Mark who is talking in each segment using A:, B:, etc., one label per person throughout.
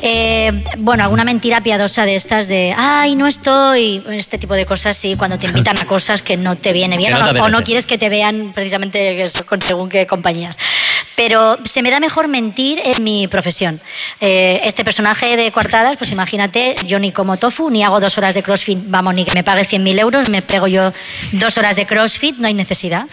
A: Bueno, alguna mentira piadosa de estas de, ay, no estoy, este tipo de cosas, sí, cuando te invitan a cosas que no te viene bien o no quieres que te vean precisamente según qué compañías. Pero se me da mejor mentir en mi profesión. Este personaje de Coartadas, pues imagínate, yo ni como tofu, ni hago 2 horas de CrossFit, vamos, ni que me pague 100.000 euros, me pego yo 2 horas de CrossFit, no hay necesidad.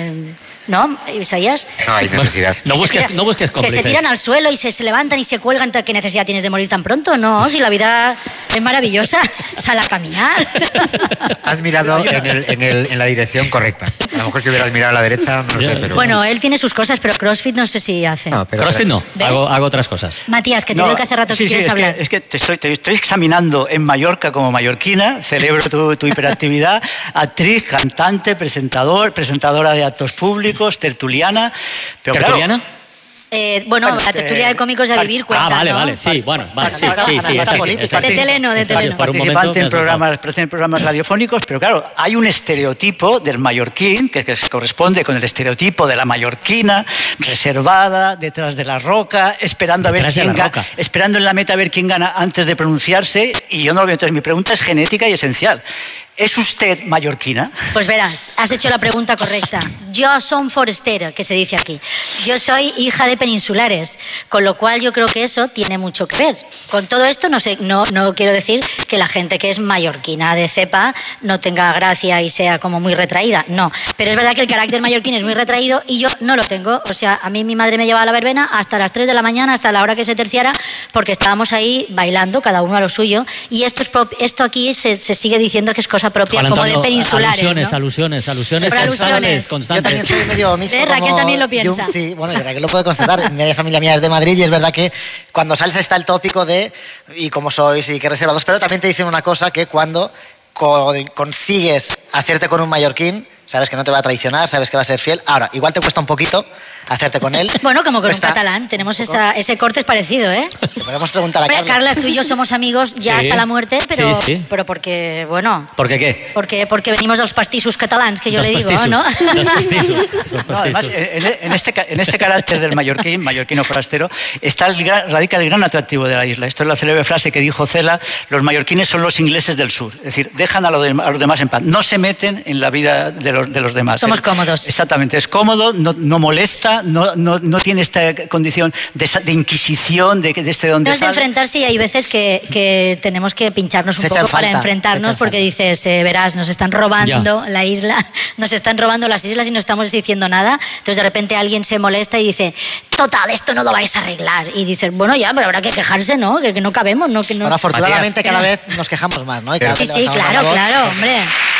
A: ¿No, Isaías?
B: No hay necesidad.
C: No busques cómplices.
A: Que se tiran al suelo y se levantan y se cuelgan. ¿Qué necesidad tienes de morir tan pronto? No, si la vida es maravillosa, sal a caminar.
B: Has mirado en la dirección correcta. A lo mejor si hubieras mirado a la derecha, no lo sé, pero...
A: Bueno, él tiene sus cosas, pero CrossFit no sé si hace.
C: No, CrossFit no, hago otras cosas.
A: Matías, que te veo que hace rato que quieres hablar.
D: Es que te estoy examinando en Mallorca como mallorquina, celebro tu hiperactividad, actriz, cantante, presentadora de actos públicos, tertuliana. Pero
C: ¿Tertuliana?
D: Claro,
A: bueno, la tertulia de cómicos de vivir cuenta,
C: vale,
A: ¿no?
C: vale, sí, bueno, vale, sí.
A: De Teleno.
D: Participante en programas radiofónicos, pero claro, hay un estereotipo del mallorquín que se corresponde con el estereotipo de la mallorquina, reservada, detrás de la roca, esperando en la meta a ver quién gana antes de pronunciarse, y yo no lo veo. Entonces mi pregunta es genética y esencial. ¿Es usted mallorquina?
A: Pues verás, has hecho la pregunta correcta. Yo soy forastera, que se dice aquí. Yo soy hija de peninsulares, con lo cual yo creo que eso tiene mucho que ver. Con todo esto no quiero decir que la gente que es mallorquina de cepa no tenga gracia y sea como muy retraída, no. Pero es verdad que el carácter mallorquín es muy retraído y yo no lo tengo. O sea, a mí mi madre me llevaba a la verbena hasta las 3 de la mañana, hasta la hora que se terciara, porque estábamos ahí bailando, cada uno a lo suyo. Y esto aquí se sigue diciendo que es cosa propia, Juan Antonio, como de peninsulares,
C: alusiones
A: constantes.
E: Yo también soy medio mixto.
A: Raquel también lo piensa.
E: Sí, bueno, Raquel lo puede constatar. Media familia mía es de Madrid y es verdad que cuando sales está el tópico de y cómo sois y qué reservados, pero también te dicen una cosa, que cuando consigues hacerte con un mallorquín, sabes que no te va a traicionar, sabes que va a ser fiel. Ahora, igual te cuesta un poquito hacerte con él.
A: Bueno, como con un catalán, tenemos ese corte es parecido, ¿eh?
E: Le podemos preguntar a Carla.
A: Carlas, tú y yo somos amigos ya hasta la muerte, pero porque, bueno...
C: ¿Por qué qué?
A: Porque venimos dels pastissos catalans, que yo le digo, ¿no?
C: Los pastissos.
D: No, además, en este carácter del mallorquino forastero, radica el gran atractivo de la isla. Esto es la célebre frase que dijo Cela: los mallorquines son los ingleses del sur. Es decir, dejan a los demás en paz. No se meten en la vida de los demás.
A: Somos cómodos.
D: Exactamente, es cómodo, no molesta, no tiene esta condición de inquisición, de dónde
A: no es de enfrentarse, y hay veces que tenemos que pincharnos un poco para enfrentarnos, porque dices, verás, nos están robando la isla, nos están robando las islas y no estamos diciendo nada. Entonces de repente alguien se molesta y dice, total, esto no lo vais a arreglar. Y dices, bueno, ya, pero habrá que quejarse, ¿no? Que no cabemos, ¿no?
E: Ahora, afortunadamente, cada vez nos quejamos más, ¿no?
A: Sí, claro, hombre.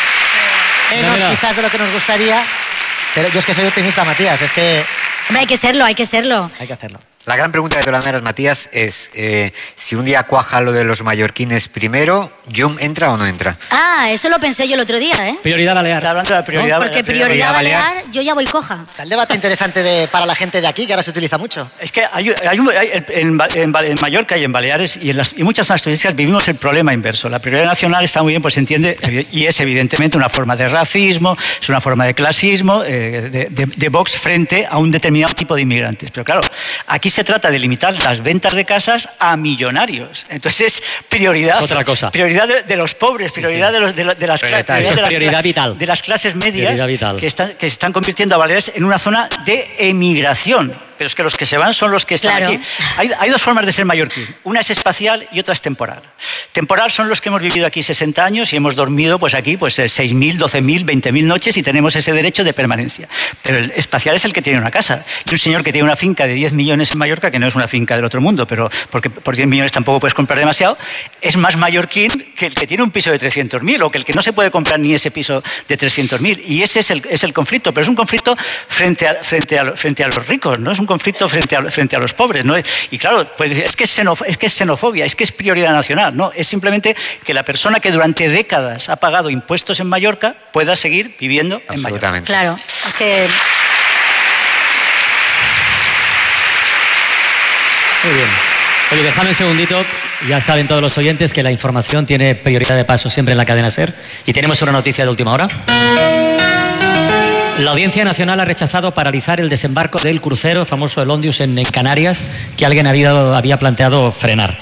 E: Menos quizás de lo que nos gustaría, pero yo es que soy optimista, Matías, es que...
A: Hombre, hay que serlo.
E: Hay que hacerlo.
B: La gran pregunta de todas maneras, Matías, es si un día cuaja lo de los mallorquines primero, ¿Yum entra o no entra?
A: Ah, eso lo pensé yo el otro día, ¿eh?
C: Prioridad balear.
D: Está hablando de la prioridad.
A: Porque prioridad balear, yo ya voy coja.
E: El debate interesante para la gente de aquí, que ahora se utiliza mucho.
D: Es que en Mallorca y en Baleares y muchas zonas turísticas vivimos el problema inverso. La prioridad nacional está muy bien, pues se entiende, y es evidentemente una forma de racismo, es una forma de clasismo, de Vox frente a un determinado tipo de inmigrantes. Pero claro, aquí se trata de limitar las ventas de casas a millonarios. Entonces es prioridad.
C: Es otra cosa.
D: Prioridad de los pobres, prioridad de las clases medias que se están convirtiendo a Baleares en una zona de emigración. Pero es que los que se van son los que están aquí. Hay dos formas de ser mallorquín. Una es espacial y otra es temporal. Temporal son los que hemos vivido aquí 60 años y hemos dormido pues aquí 6.000, 12.000, 20.000 noches y tenemos ese derecho de permanencia. Pero el espacial es el que tiene una casa. Y un señor que tiene una finca de 10 millones en Mallorca, que no es una finca del otro mundo, pero porque por 10 millones tampoco puedes comprar demasiado, es más mallorquín que el que tiene un piso de 300.000 o que el que no se puede comprar ni ese piso de 300.000. Y ese es el conflicto. Pero es un conflicto frente a los ricos, ¿no? Es un conflicto frente a los pobres, ¿no? Y claro, pues es que es xenofobia, es que es prioridad nacional, ¿no? Es simplemente que la persona que durante décadas ha pagado impuestos en Mallorca pueda seguir viviendo en Mallorca.
A: Claro, es que...
C: Muy bien. Oye, déjame un segundito. Ya saben todos los oyentes que la información tiene prioridad de paso siempre en la cadena SER. Y tenemos una noticia de última hora. La Audiencia Nacional ha rechazado paralizar el desembarco del crucero famoso el Ondius en Canarias, que alguien había planteado frenar.